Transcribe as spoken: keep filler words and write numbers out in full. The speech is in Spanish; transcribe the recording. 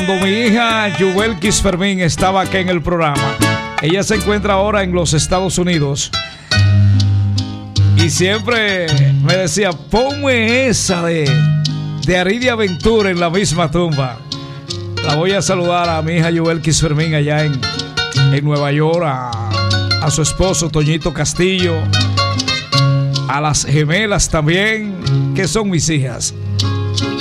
Cuando mi hija Yubelkis Fermín estaba aquí en el programa, ella se encuentra ahora en los Estados Unidos y siempre me decía, ponme esa de, de Aridia Aventura en la misma tumba. La voy a saludar a mi hija Yubelkis Fermín allá en, en Nueva York, a, a su esposo Toñito Castillo, a las gemelas también, que son mis hijas.